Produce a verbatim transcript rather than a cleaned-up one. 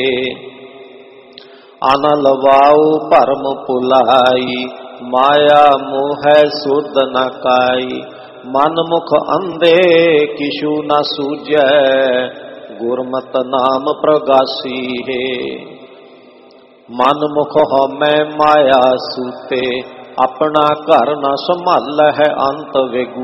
अनल वाऊ भरम पुलाई, माया मोह सुध न काई। मन मुख अंधे किशु न सूझै, गुरमत नाम प्रगासी है। मन मुख हमै माया सूते, अपना घर न संभाल है अंत वेगू।